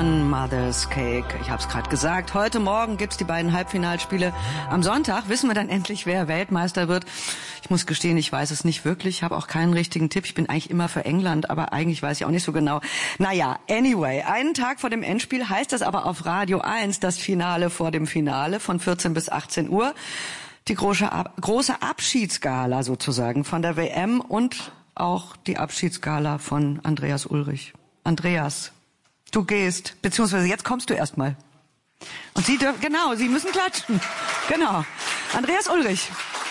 von Mother's Cake. Ich habe es gerade gesagt. Heute Morgen gibt's die beiden Halbfinalspiele. Am Sonntag wissen wir dann endlich, wer Weltmeister wird. Ich muss gestehen, ich weiß es nicht wirklich. Ich habe auch keinen richtigen Tipp. Ich bin eigentlich immer für England, aber eigentlich weiß ich auch nicht so genau. Naja, anyway, einen Tag vor dem Endspiel heißt es aber auf Radio 1 das Finale vor dem Finale von 14 bis 18 Uhr. Die große Abschiedsgala sozusagen von der WM und auch die Abschiedsgala von Andreas Ulrich. Andreas, du gehst, beziehungsweise jetzt kommst du erstmal. Und Sie dürfen, genau, Sie müssen klatschen. Genau. Andreas Ulrich.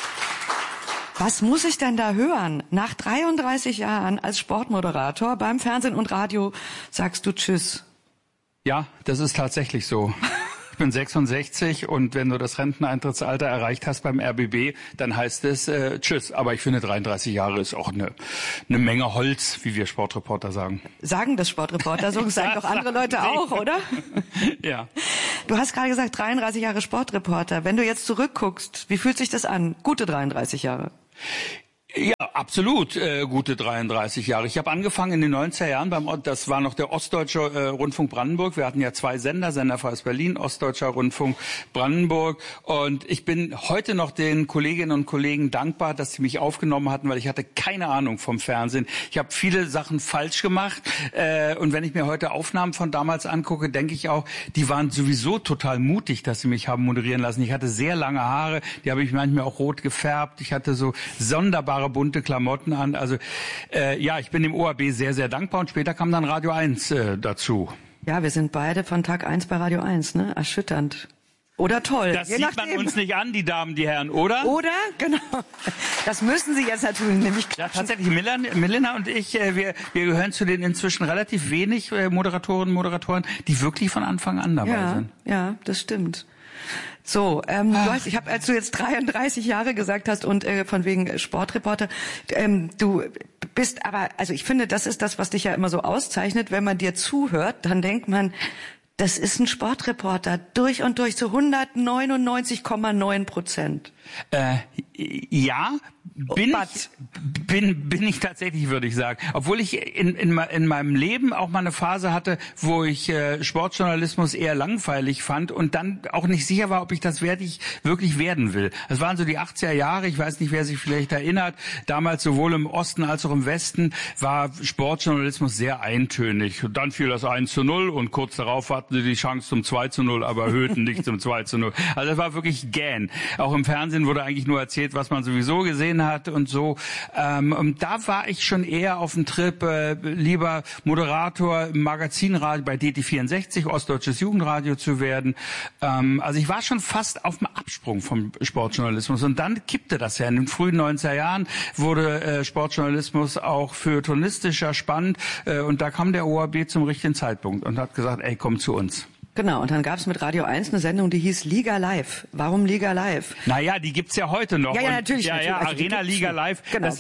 Was muss ich denn da hören? Nach 33 Jahren als Sportmoderator beim Fernsehen und Radio sagst du Tschüss. Ja, das ist tatsächlich so. Ich bin 66 und wenn du das Renteneintrittsalter erreicht hast beim RBB, dann heißt es Tschüss. Aber ich finde 33 Jahre ist auch eine Menge Holz, wie wir Sportreporter sagen. Sagen das Sportreporter so? Sagen doch andere Leute auch, oder? Ja. Du hast gerade gesagt 33 Jahre Sportreporter. Wenn du jetzt zurückguckst, wie fühlt sich das an? Gute 33 Jahre. Ja, absolut gute 33 Jahre. Ich habe angefangen in den 90er Jahren das war noch der Ostdeutsche Rundfunk Brandenburg. Wir hatten ja zwei Sender, Senderfreies Berlin, Ostdeutscher Rundfunk Brandenburg. Und ich bin heute noch den Kolleginnen und Kollegen dankbar, dass sie mich aufgenommen hatten, weil ich hatte keine Ahnung vom Fernsehen. Ich habe viele Sachen falsch gemacht. Und wenn ich mir heute Aufnahmen von damals angucke, denke ich auch, die waren sowieso total mutig, dass sie mich haben moderieren lassen. Ich hatte sehr lange Haare, die habe ich manchmal auch rot gefärbt. Ich hatte so sonderbare bunte Klamotten an. Also ja, ich bin dem ORB sehr, sehr dankbar und später kam dann Radio 1 dazu. Ja, wir sind beide von Tag 1 bei Radio 1, ne? Erschütternd. Oder toll. Das sieht man uns nicht an, die Damen, die Herren, oder? Oder? Genau. Das müssen Sie jetzt natürlich nämlich klatschen. Ja, tatsächlich, Milena und ich, wir gehören zu den inzwischen relativ wenig Moderatorinnen und Moderatoren, die wirklich von Anfang an dabei sind. Ja, das stimmt. So, als du jetzt 33 Jahre gesagt hast und von wegen Sportreporter, du bist aber, also ich finde, das ist das, was dich ja immer so auszeichnet, wenn man dir zuhört, dann denkt man, das ist ein Sportreporter, durch und durch, zu 199,9%. Ja, bin ich tatsächlich, würde ich sagen. Obwohl ich in meinem Leben auch mal eine Phase hatte, wo ich Sportjournalismus eher langweilig fand und dann auch nicht sicher war, ob ich das wirklich werden will. Das waren so die 80er Jahre, ich weiß nicht, wer sich vielleicht erinnert. Damals sowohl im Osten als auch im Westen war Sportjournalismus sehr eintönig. Und dann fiel das 1:0 und kurz darauf hatten sie die Chance zum 2:0, aber erhöhten nicht zum 2:0. Also das war wirklich gähn. Auch im Fernsehen wurde eigentlich nur erzählt, was man sowieso gesehen hat und so. Und da war ich schon eher auf dem Trip, lieber Moderator im Magazinradio bei DT64, Ostdeutsches Jugendradio zu werden. Also ich war schon fast auf dem Absprung vom Sportjournalismus. Und dann kippte das ja. In den frühen 90er Jahren wurde Sportjournalismus auch feuilletonistischer spannend. Und da kam der ORB zum richtigen Zeitpunkt und hat gesagt, ey, komm zu uns. Genau, und dann gab's mit Radio 1 eine Sendung, die hieß Liga Live. Warum Liga Live? Naja, die gibt's ja heute noch. Ja, natürlich. Ja, natürlich. Also Arena Liga Live. Genau.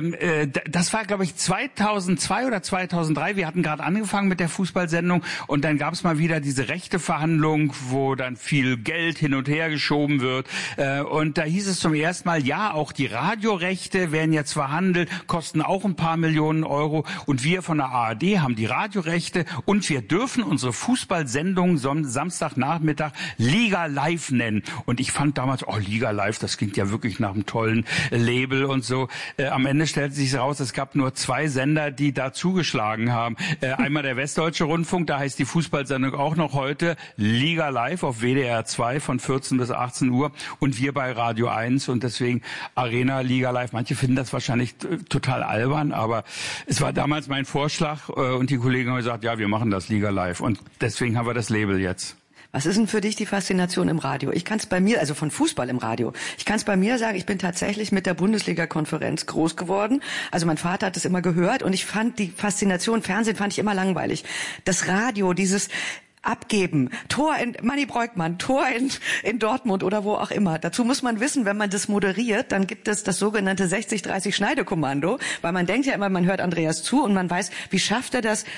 Das war, glaube ich, 2002 oder 2003. Wir hatten gerade angefangen mit der Fußballsendung und dann gab's mal wieder diese Rechteverhandlung, wo dann viel Geld hin und her geschoben wird. Und da hieß es zum ersten Mal, ja, auch die Radiorechte werden jetzt verhandelt, kosten auch ein paar Millionen Euro. Und wir von der ARD haben die Radiorechte und wir dürfen unsere Fußballsendung Samstagnachmittag Liga Live nennen. Und ich fand damals, Liga Live, das klingt ja wirklich nach einem tollen Label und so. Am Ende stellte sich heraus, es gab nur zwei Sender, die da zugeschlagen haben. Einmal der Westdeutsche Rundfunk, da heißt die Fußballsendung auch noch heute Liga Live auf WDR 2 von 14 bis 18 Uhr und wir bei Radio 1 und deswegen Arena Liga Live. Manche finden das wahrscheinlich total albern, aber es war damals mein Vorschlag und die Kollegen haben gesagt, ja, wir machen das Liga Live und deswegen haben wir das Label jetzt. Was ist denn für dich die Faszination im Radio? Ich kann es bei mir, also von Fußball im Radio, ich kann es bei mir sagen, ich bin tatsächlich mit der Bundesliga-Konferenz groß geworden. Also mein Vater hat es immer gehört und ich fand die Faszination, Fernsehen fand ich immer langweilig. Das Radio, dieses Abgeben, Tor in Manni Breukmann, Tor in Dortmund oder wo auch immer. Dazu muss man wissen, wenn man das moderiert, dann gibt es das sogenannte 60-30 Schneidekommando, weil man denkt ja immer, man hört Andreas zu und man weiß, wie schafft er das,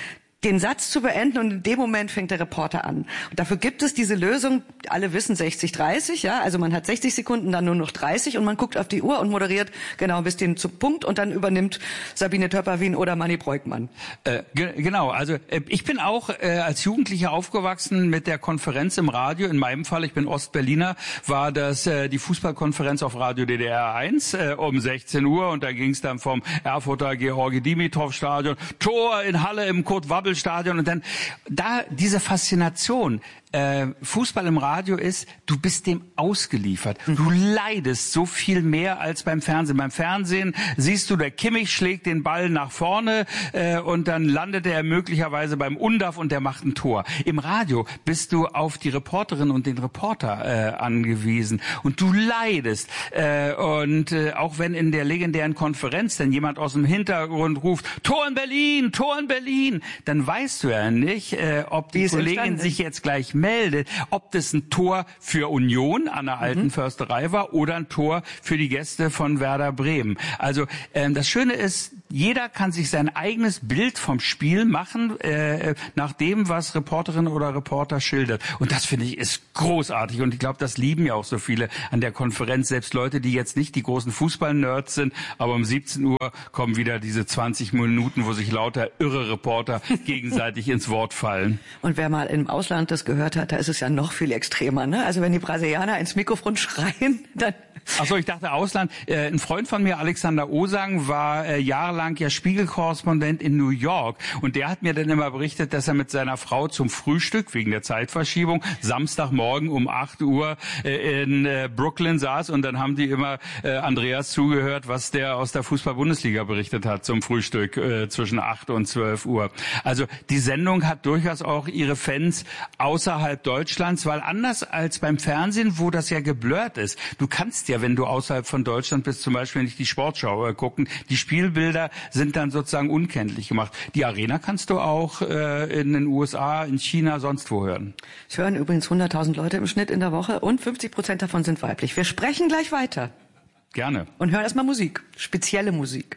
den Satz zu beenden und in dem Moment fängt der Reporter an. Und dafür gibt es diese Lösung, alle wissen 60-30, ja, also man hat 60 Sekunden, dann nur noch 30 und man guckt auf die Uhr und moderiert genau bis den zum Punkt und dann übernimmt Sabine Töpperwien oder Manni Breukmann. Genau, also ich bin auch als Jugendlicher aufgewachsen mit der Konferenz im Radio. In meinem Fall, ich bin Ostberliner, war das die Fußballkonferenz auf Radio DDR 1 um 16 Uhr und da ging es dann vom Erfurter Georgi Dimitrov Stadion, Tor in Halle im Kurt-Wabbel-Stadion und dann da diese Faszination. Fußball im Radio ist, du bist dem ausgeliefert. Du leidest so viel mehr als beim Fernsehen. Beim Fernsehen siehst du, der Kimmich schlägt den Ball nach vorne und dann landet er möglicherweise beim Undaf und der macht ein Tor. Im Radio bist du auf die Reporterin und den Reporter angewiesen und du leidest. Und auch wenn in der legendären Konferenz dann jemand aus dem Hintergrund ruft, Tor in Berlin, dann weißt du ja nicht, ob die Kollegin sich jetzt gleich meldet, ob das ein Tor für Union an der alten Försterei war oder ein Tor für die Gäste von Werder Bremen. Also das Schöne ist, jeder kann sich sein eigenes Bild vom Spiel machen, nach dem, was Reporterin oder Reporter schildert. Und das finde ich ist großartig. Und ich glaube, das lieben ja auch so viele an der Konferenz. Selbst Leute, die jetzt nicht die großen Fußball-Nerds sind, aber um 17 Uhr kommen wieder diese 20 Minuten, wo sich lauter irre Reporter gegenseitig ins Wort fallen. Und wer mal im Ausland das gehört hat, da ist es ja noch viel extremer, ne? Also wenn die Brasilianer ins Mikrofon schreien, dann... Ach so, ich dachte Ausland. Ein Freund von mir, Alexander Osang, war jahrelang ja Spiegelkorrespondent in New York und der hat mir dann immer berichtet, dass er mit seiner Frau zum Frühstück wegen der Zeitverschiebung Samstagmorgen um 8 Uhr in Brooklyn saß und dann haben die immer Andreas zugehört, was der aus der Fußball-Bundesliga berichtet hat zum Frühstück zwischen 8 und 12 Uhr. Also die Sendung hat durchaus auch ihre Fans außerhalb Deutschlands, weil anders als beim Fernsehen, wo das ja geblurrt ist, du kannst ja, wenn du außerhalb von Deutschland bist, zum Beispiel nicht die Sportschau gucken, die Spielbilder sind dann sozusagen unkenntlich gemacht. Die Arena kannst du auch in den USA, in China, sonst wo hören. Es hören übrigens 100.000 Leute im Schnitt in der Woche und 50% davon sind weiblich. Wir sprechen gleich weiter. Gerne. Und hören erstmal Musik, spezielle Musik.